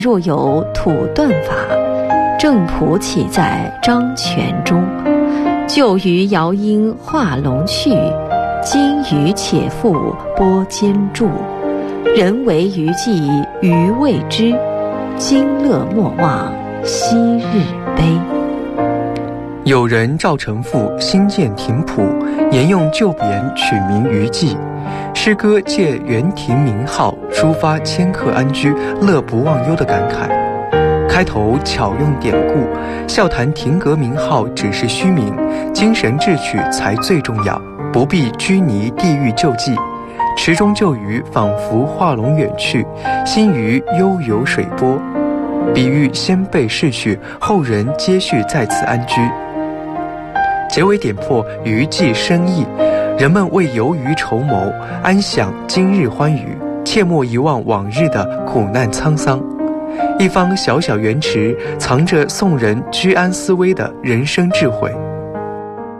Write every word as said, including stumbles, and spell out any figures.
若有土断法，正谱岂在张泉中？旧余摇音画龙去，今余且复拨间住。人为余悸余未知，今乐莫忘昔日悲。 有人赵成富新建亭谱，沿用旧匾取名余悸。诗歌借园亭名号，抒发迁客安居、乐不忘忧的感慨。开头巧用典故，笑谈亭阁名号只是虚名，精神智取才最重要，不必拘泥地域旧迹。池中旧鱼仿佛画龙远去，新鱼悠游水波，比喻先辈逝去，后人接续在此安居。结尾点破余悸深意，人们为游鱼筹谋，安享今日欢愉，切莫遗忘往日的苦难沧桑。一方小小园池，藏着宋人居安思危的人生智慧。